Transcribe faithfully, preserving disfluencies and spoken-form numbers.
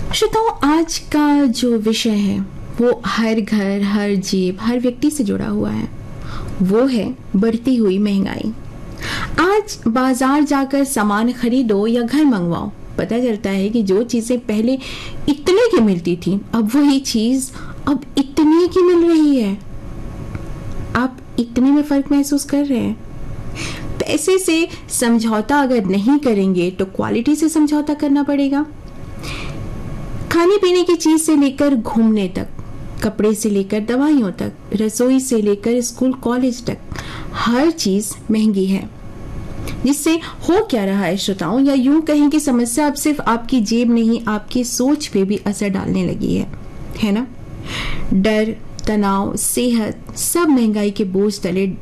श्रोताओं, आज का जो विषय है वो हर घर, हर जेब, हर व्यक्ति से जुड़ा हुआ है। वो है बढ़ती हुई महंगाई। आज बाजार जाकर सामान खरीदो या घर मंगवाओ, पता चलता है कि जो चीजें पहले इतने की मिलती थी, अब वही चीज अब इतने की मिल रही है। आप इतने में फर्क महसूस कर रहे हैं? पैसे से समझौता अगर नहीं करेंगे तो क्वालिटी से समझौता करना पड़ेगा। खाने पीने की चीज से लेकर घूमने तक, कपड़े से लेकर दवाइयों तक, रसोई से लेकर स्कूल कॉलेज तक, हर चीज महंगी है। जिससे हो क्या रहा है श्रोताओं, या यूं कहें कि समस्या अब सिर्फ आपकी जेब नहीं, आपकी सोच पे भी असर डालने लगी है, है ना? डर, तनाव, सेहत, सब महंगाई के बोझ तले